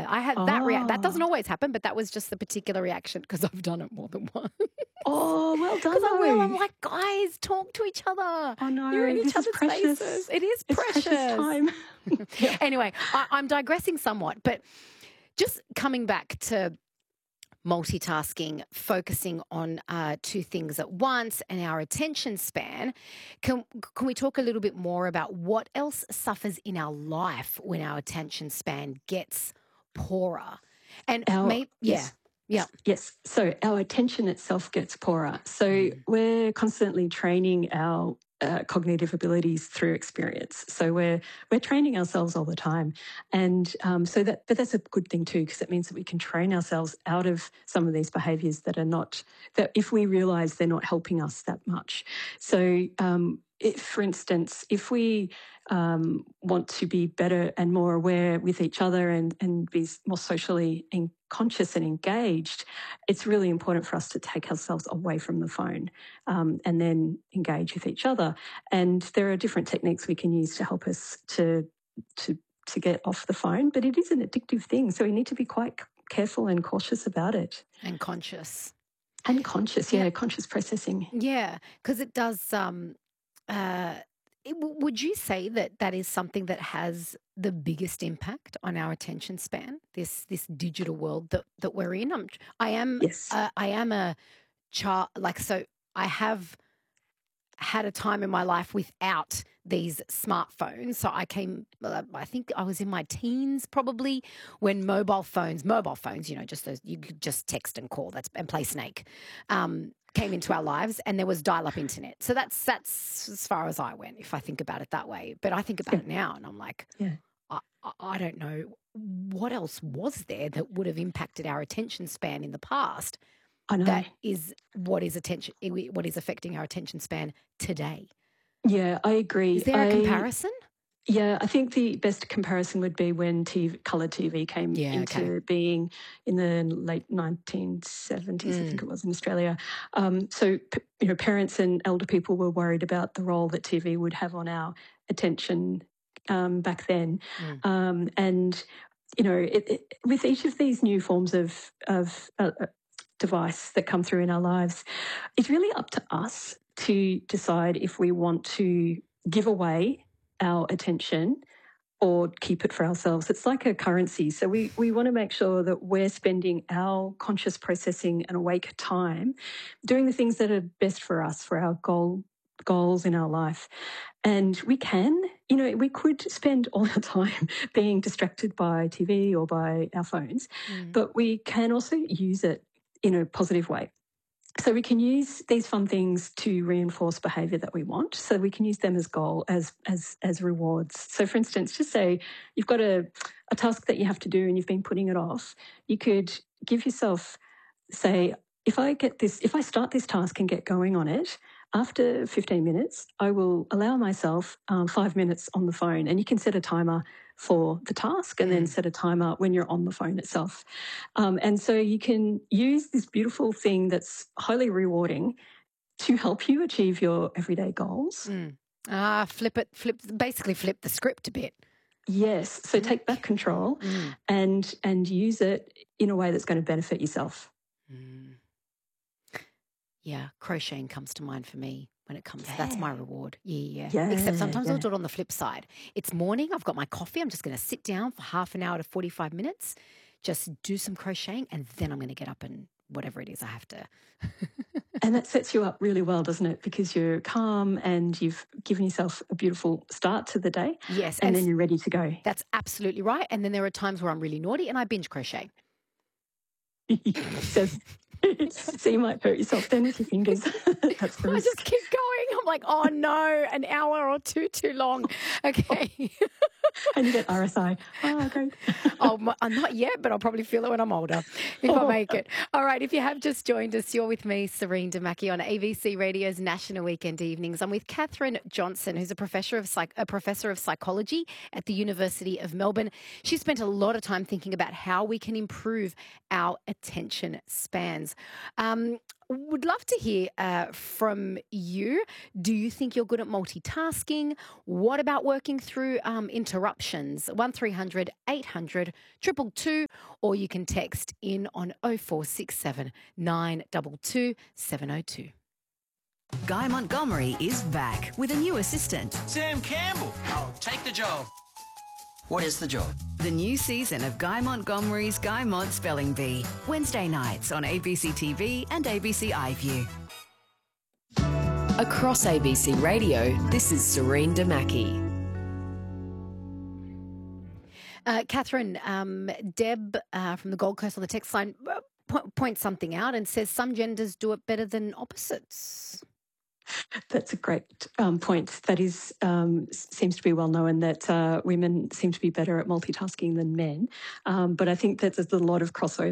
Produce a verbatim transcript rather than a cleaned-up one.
Yeah, I had that react. That doesn't Oh. always happen, but that was just the particular reaction because I've done it more than once. Oh, well done, Because I will. I'm though. like, guys, talk to each other. Oh, You're in no, each this is other's faces. precious. It is It's precious precious. time. Yeah. Anyway, I, I'm digressing somewhat, but just coming back to multitasking, focusing on uh, two things at once and our attention span, can, can we talk a little bit more about what else suffers in our life when our attention span gets poorer? And Our maybe, yeah, yes. yeah. Yes. So our attention itself gets poorer. So Mm. we're constantly training our uh, cognitive abilities through experience. So we're we're training ourselves all the time, and um, so that but that's a good thing too, because it means that we can train ourselves out of some of these behaviours that are not that if we realise they're not helping us that much. So um, if, for instance, if we um, want to be better and more aware with each other and and be more socially in, conscious and engaged, it's really important for us to take ourselves away from the phone um, and then engage with each other. And there are different techniques we can use to help us to to to get off the phone, but it is an addictive thing, so we need to be quite careful and cautious about it. And conscious. And conscious, Yeah. yeah, conscious processing. Yeah, because it does. Um, uh, it, w- would you say that that is something that has the biggest impact on our attention span? This this digital world that that we're in. I'm, I am. Yes. Uh, I am a child. Like so, I have had a time in my life without these smartphones. So I came, uh, I think I was in my teens probably when mobile phones, mobile phones, you know, just those, you could just text and call that's and play Snake, um, came into our lives, and there was dial-up internet. So that's that's as far as I went, if I think about it that way. But I think about Yeah. it now, and I'm like, Yeah. I, I I don't know what else was there that would have impacted our attention span in the past. I know. That is what is attention, what is affecting our attention span today. Yeah, I agree. Is there a I comparison? Yeah, I think the best comparison would be when T V, colour T V came Yeah, into okay. being in the late nineteen seventies, I think Mm. it was in Australia. Um, so, p- you know, parents and elder people were worried about the role that T V would have on our attention um, back then. Mm. Um, and, you know, it, it, with each of these new forms of, of uh, uh, device that come through in our lives, it's really up to us to decide if we want to give away our attention or keep it for ourselves. It's like a currency. So we, we want to make sure that we're spending our conscious processing and awake time doing the things that are best for us, for our goal goals in our life. And we can, you know, we could spend all our time being distracted by T V or by our phones, Mm. but we can also use it in a positive way. So we can use these fun things to reinforce behaviour that we want. So we can use them as goal, as as as rewards. So for instance, just say you've got a, a task that you have to do and you've been putting it off. You could give yourself, say, if I get this, if I start this task and get going on it, after fifteen minutes, I will allow myself um, five minutes on the phone. And you can set a timer for the task and then Mm. set a timer when you're on the phone itself. Um, and so you can use this beautiful thing that's highly rewarding to help you achieve your everyday goals. Mm. Ah, flip it, flip, basically flip the script a bit. Yes. So take back Okay. control Mm. and and use it in a way that's going to benefit yourself. Mm. Yeah, crocheting comes to mind for me when it comes. That's my Yeah. reward. Yeah, yeah. Yeah. Except sometimes I'll Yeah. do it on the flip side. It's morning. I've got my coffee. I'm just going to sit down for half an hour to forty-five minutes, just do some crocheting, and then I'm going to get up and whatever it is I have to. And that sets you up really well, doesn't it? Because you're calm and you've given yourself a beautiful start to the day, Yes, and and then s- you're ready to go. that's absolutely right. And then there are times where I'm really naughty and I binge crochet. so, so you might hurt yourself then with your fingers. That's the I just risk. keep going. I'm like, oh no, an hour or two too long. Okay. And you get R S I. Oh, great. Oh, my, uh, not yet, but I'll probably feel it when I'm older if I Oh. make it. All right. If you have just joined us, you're with me, Serene Damaki, on A B C Radio's National Weekend Evenings. I'm with Catherine Johnson, who's a professor of psych- a professor of psychology at the University of Melbourne. She spent a lot of time thinking about how we can improve our attention spans. Um, would love to hear uh, from you. Do you think you're good at multitasking? What about working through um, interpersonal interruptions. one three hundred eight hundred two two two, or you can text in on oh four six seven nine two two seven oh two. Guy Montgomery is back with a new assistant. Sam Campbell. I'll take the job. What is the job? The new season of Guy Montgomery's Guy Mont Spelling Bee. Wednesday nights on A B C T V and A B C iView. Across A B C Radio, this is Serene Damaki. Uh, Catherine, um, Deb uh, from the Gold Coast on the text line uh, po- points something out and says some genders do it better than opposites. That's a great um, point. That is um, seems to be well known that uh, women seem to be better at multitasking than men. Um, but I think that there's a lot of crossover